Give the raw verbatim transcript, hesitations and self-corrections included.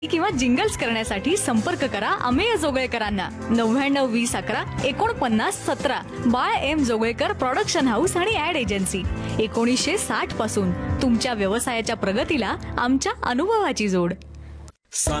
किंवा जिंगल्स करण्यासाठी संपर्क करा अमेय जोगळेकरांना. नव्याण्णव वीस अकरा एकोणपन्नास सतरा. बाळ एम जोगळेकर प्रोडक्शन हाऊस आणि ऍड एजन्सी. एकोणीसशे साठ पासून तुमच्या व्यवसायाच्या प्रगतीला आमच्या अनुभवाची जोड.